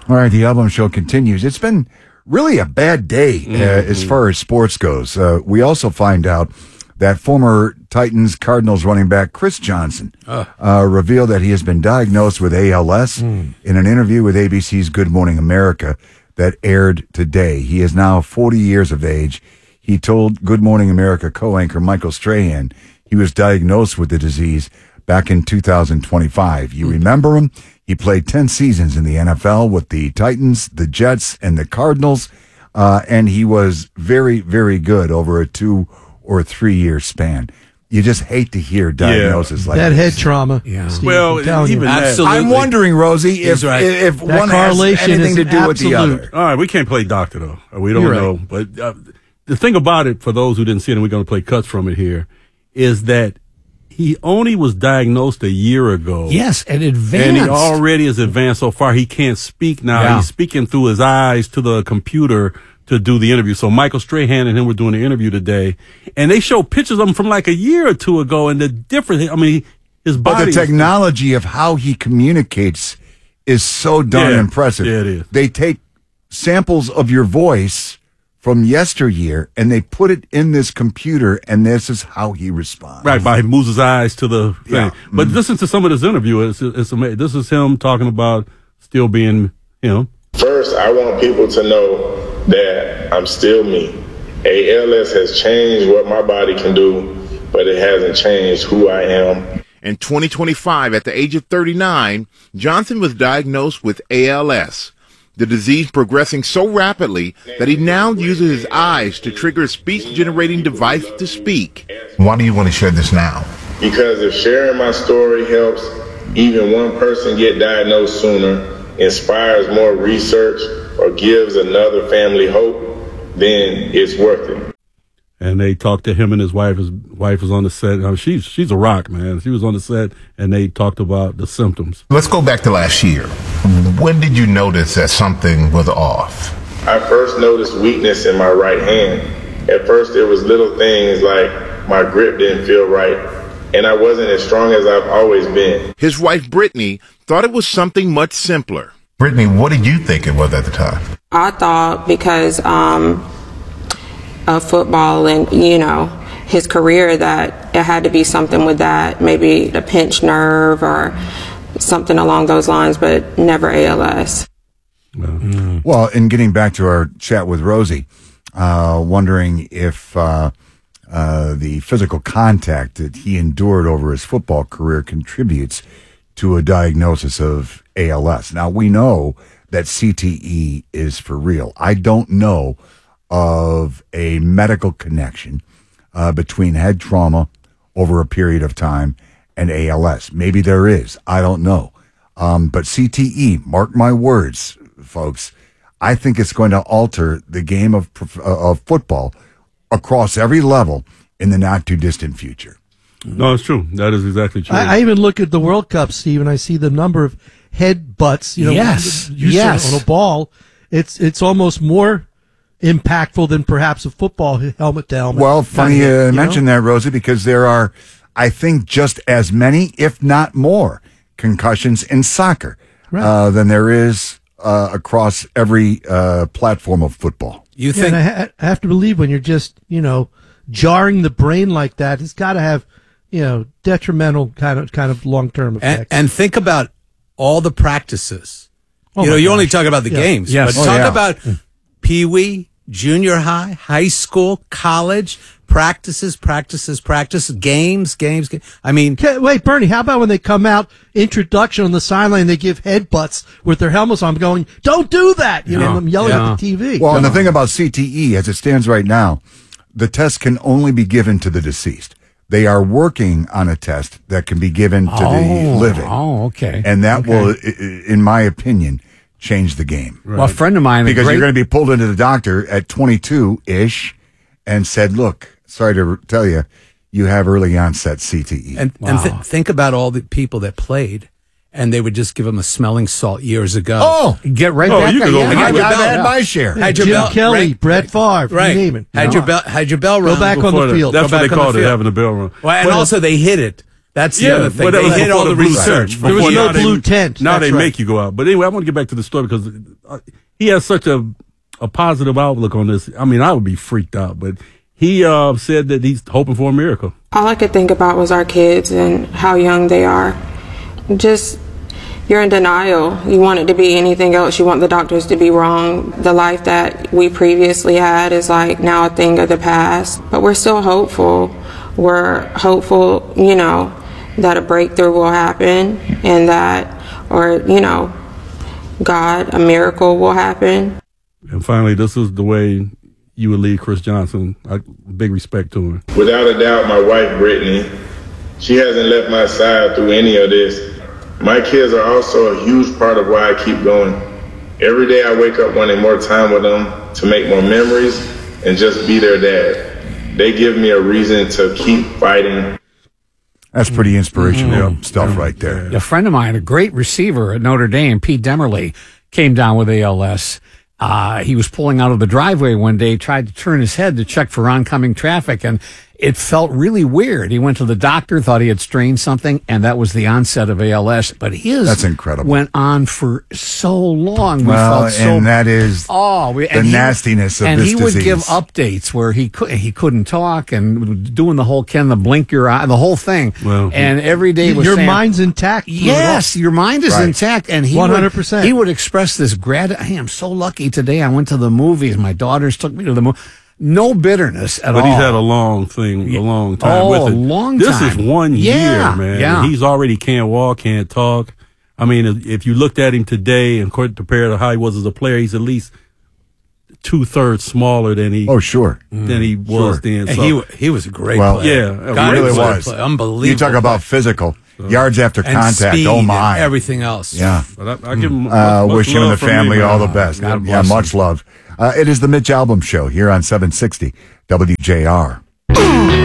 All right, the album show continues. It's been really a bad day as far as sports goes. We also find out that former Titans Cardinals running back Chris Johnson revealed that he has been diagnosed with ALS in an interview with ABC's Good Morning America that aired today. He is now 40 years of age. He told Good Morning America co-anchor Michael Strahan he was diagnosed with the disease back in 2025. You remember him? He played 10 seasons in the NFL with the Titans, the Jets, and the Cardinals, and he was very, very good over a 2 or 3 year span. You just hate to hear diagnosis like that. This. Head trauma. Yeah. Steve, Well, even absolutely. I'm wondering, Rosie, if one has anything to do with the other. All right, we can't play doctor, though. We don't know. But the thing about it, for those who didn't see it, and we're going to play cuts from it here, is that he only was diagnosed a year ago. Yes, and advanced. And he already is advanced so far he can't speak now. Yeah. He's speaking through his eyes to the computer to do the interview. So Michael Strahan and him were doing the interview today, and they show pictures of him from like a year or two ago, and the difference, I mean, his body. But the technology of how he communicates is so darn impressive. Yeah, it is. They take samples of your voice from yesteryear, and they put it in this computer, and this is how he responds. Right, by he moves his eyes to the thing. Yeah. But listen to some of this interview. It's amazing. This is him talking about still being him. First, I want people to know that I'm still me. ALS has changed what my body can do, but it hasn't changed who I am. In 2025, at the age of 39, Johnson was diagnosed with ALS. The disease progressing so rapidly that he now uses his eyes to trigger a speech-generating device to speak. Why do you want to share this now? Because if sharing my story helps even one person get diagnosed sooner, inspires more research, or gives another family hope, then it's worth it. And they talked to him and his wife. His wife was on the set. I mean, she's a rock, man. She was on the set, and they talked about the symptoms. Let's go back to last year. When did you notice that something was off? I first noticed weakness in my right hand. At first, it was little things like my grip didn't feel right, and I wasn't as strong as I've always been. His wife, Brittany, thought it was something much simpler. Brittany, what did you think it was at the time? I thought because of football and, his career, that it had to be something with that, maybe a pinched nerve or something along those lines, but never ALS. Well, in getting back to our chat with Rosie, wondering if the physical contact that he endured over his football career contributes to a diagnosis of ALS. Now, we know that CTE is for real. I don't know of a medical connection between head trauma over a period of time and ALS. Maybe there is. I don't know. But CTE, mark my words, folks, I think it's going to alter the game of football across every level in the not-too-distant future. No, it's true. That is exactly true. I even look at the World Cup, Steve, and I see the number of head butts, on a ball. It's almost more impactful than perhaps a football helmet to helmet. Well, funny you mention that, Rosie, because there are, I think, just as many, if not more, concussions in soccer than there is across every platform of football. You think? And I have to believe when you're just, jarring the brain like that, it's got to have, detrimental kind of long-term effects. And think about all the practices. You only talk about the games, but talk about Pee-wee, junior high, high school, college, practices, games. I mean, wait, Bernie, how about when they come out, introduction on the sideline, they give headbutts with their helmets on, going, don't do that! I'm yelling at the TV. Well, and the thing about CTE, as it stands right now, the test can only be given to the deceased. They are working on a test that can be given to the living. Oh, okay. And that will, in my opinion, change the game. Right. Well, a friend of mine... Because you're going to be pulled into the doctor at 22-ish and said, look, sorry to tell you, you have early onset CTE. And think about all the people that played, and they would just give them a smelling salt years ago. Oh! Get right back. I've had my share. Jim Kelly, Brett Favre, you name it. Had your bell rung. Go back on the field. That's what they called it, having a bell rung. Well, and also they hit it That's the other thing. They hit all the research. There was no blue tent. Now they make you go out. But anyway, I want to get back to the story because he has such a positive outlook on this. I mean, I would be freaked out, but he said that he's hoping for a miracle. All I could think about was our kids and how young they are. Just, you're in denial. You want it to be anything else. You want the doctors to be wrong. The life that we previously had is like now a thing of the past. But we're still hopeful. We're hopeful, you know, that a breakthrough will happen and that, or, you know, God, a miracle will happen. And finally, this is the way you would lead Chris Johnson. Big respect to him. Without a doubt, my wife, Brittany, she hasn't left my side through any of this. My kids are also a huge part of why I keep going. Every day I wake up wanting more time with them to make more memories and just be their dad. They give me a reason to keep fighting. That's pretty inspirational stuff right there. A friend of mine, a great receiver at Notre Dame, Pete Demerly, came down with ALS. He was pulling out of the driveway one day, tried to turn his head to check for oncoming traffic, and it felt really weird. He went to the doctor, thought he had strained something, and that was the onset of ALS. But that's incredible. Went on for so long. And that is the nastiness of this disease. And he would give updates where he couldn't talk and doing the whole the blink your eye, the whole thing. Well, and every day was your mind's intact. Yes, your mind is intact. And he 100%. He would express this gratitude. Hey, I'm so lucky today. I went to the movies. My daughters took me to the movie. No bitterness at all. But he's had a long time with it. A long time. This is 1 year, man. Yeah. He's already can't walk, can't talk. I mean, if you looked at him today and compared to how he was as a player, he's at least 2/3 smaller than he. Oh, sure. Than he was then. So. He was a great player. Yeah, God, he really was. Unbelievable. You talk about physical. Yards after contact, speed, oh my. And everything else. Yeah. But I give him wish him and the family all the best. God much love. It is the Mitch Albom Show here on 760 WJR.